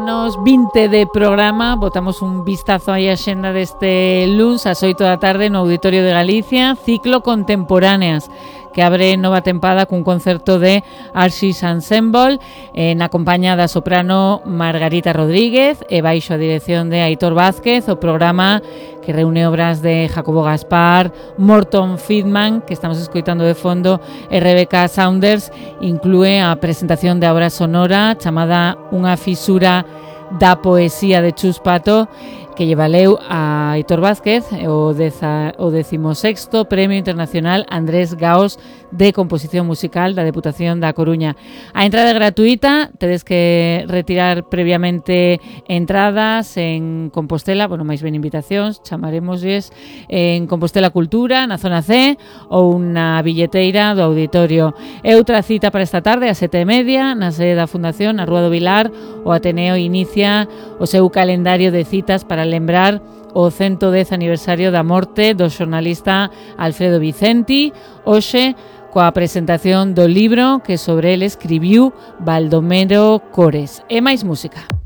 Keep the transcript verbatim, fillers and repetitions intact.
Nos vinte de programa, botamos un vistazo aí a xenda deste luns ás oito da tarde no Auditorio de Galicia, ciclo Contemporáneas, que abre nova tempada cun concerto de Arxis Ensemble eh, na compañía da soprano Margarita Rodríguez e baixo a dirección de Aitor Vázquez, o programa que reúne obras de Jacobo Gaspar, Morton Friedman, que estamos escoitando de fondo, e Rebecca Saunders, inclúe a presentación de obra sonora chamada Unha fisura da poesía de Chus Pato, que lle valeu a Aitor Vázquez o, deza, o decimosexto Premio Internacional Andrés Gaos de Composición Musical da Deputación da Coruña. A entrada é gratuita, tedes que retirar previamente entradas en Compostela, bueno, máis ben invitacións, chamaremosles en Compostela Cultura, na zona C, ou na billeteira do auditorio. E outra cita para esta tarde, a sete e media, na sede da Fundación, na Rúa do Vilar, o Ateneo inicia o seu calendario de citas para lembrar o ciento dez aniversario da morte do xornalista Alfredo Vicenti, hoxe coa presentación do libro que sobre ele escribiu Baldomero Cores. E máis música.